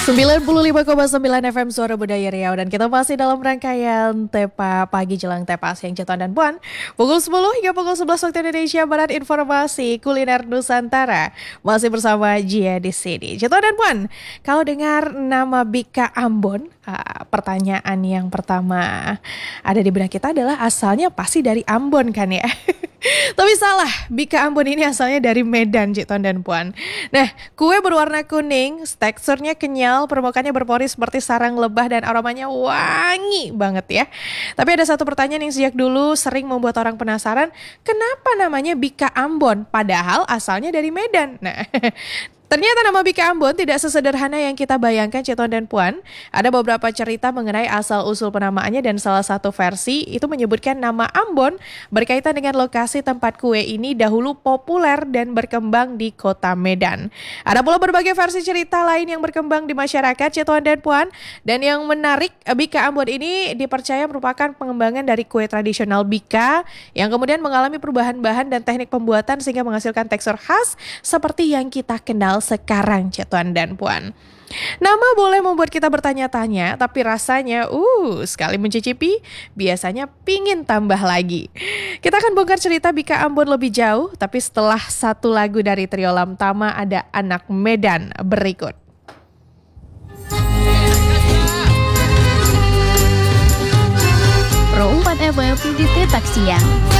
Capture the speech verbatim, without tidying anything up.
sembilan puluh lima koma sembilan F M Suara Budaya Riau dan kita masih dalam rangkaian Tepa Pagi Jelang Tepa Siang Ceton dan Puan. Pukul sepuluh hingga pukul sebelas waktu Indonesia Barat, informasi kuliner Nusantara masih bersama Jia di sini. Ceton dan Puan, kalau dengar nama Bika Ambon, uh, pertanyaan yang pertama ada di benak kita adalah asalnya pasti dari Ambon kan ya? Tapi salah, Bika Ambon ini asalnya dari Medan, Citon dan Puan. Nah, kue berwarna kuning, teksturnya kenyal, permukaannya berpori seperti sarang lebah dan aromanya wangi banget ya. Tapi ada satu pertanyaan yang sejak dulu sering membuat orang penasaran, kenapa namanya Bika Ambon padahal asalnya dari Medan? Nah, ternyata nama Bika Ambon tidak sesederhana yang kita bayangkan, Citon dan Puan. Ada beberapa cerita mengenai asal-usul penamaannya dan salah satu versi itu menyebutkan nama Ambon berkaitan dengan lokasi tempat kue ini dahulu populer dan berkembang di kota Medan. Ada pula berbagai versi cerita lain yang berkembang di masyarakat, Citon dan Puan. Dan yang menarik, Bika Ambon ini dipercaya merupakan pengembangan dari kue tradisional Bika yang kemudian mengalami perubahan bahan dan teknik pembuatan sehingga menghasilkan tekstur khas seperti yang kita kenal sekarang, Cetuan dan Puan. Nama boleh membuat kita bertanya-tanya, tapi rasanya uh sekali mencicipi biasanya pingin tambah lagi. Kita akan bongkar cerita Bika Ambon lebih jauh, tapi setelah satu lagu dari Trio Lamtama ada Anak Medan berikut. Pro empat F M di Tetak Siang.